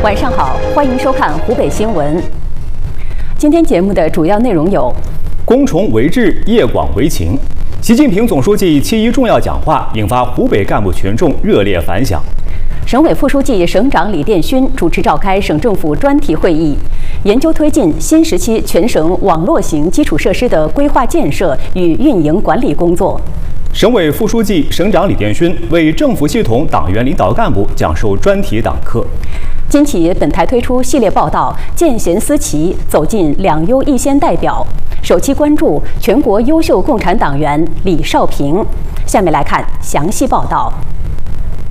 晚上好，欢迎收看湖北新闻。今天节目的主要内容有： 攻崇为治，业广为情。习近平总书记7·1重要讲话引发湖北干部群众热烈反响。 省委副书记、省长李殿勋主持召开省政府专题会议，研究推进新时期全省网络型基础设施的规划建设与运营管理工作。 省委副书记、省长李殿勋为政府系统党员领导干部讲授专题党课。 今起，本台推出系列报道《见贤思齐，走进两优一先代表》，首期关注全国优秀共产党员李少平。下面来看详细报道。